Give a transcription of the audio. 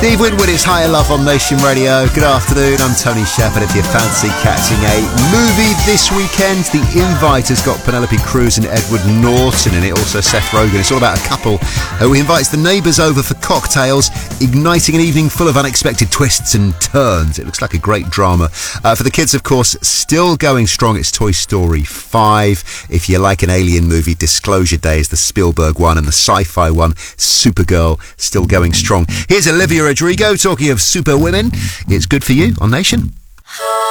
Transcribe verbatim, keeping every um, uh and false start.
Steve Winwood, it's Higher Love on Nation Radio. Good afternoon, I'm Tony Shepard. If you fancy catching a movie this weekend, The Invite has got Penelope Cruz and Edward Norton in it, also Seth Rogen. It's all about a couple who invites the neighbours over for cocktails, igniting an evening full of unexpected twists and turns. It looks like a great drama. Uh, for the kids, of course, still going strong, it's Toy Story five. If you like an alien movie, Disclosure Day is the Spielberg one, and the sci-fi one, Supergirl, still going strong. Here's Olivia Rodrigo talking of super women. It's Good For You on Nation.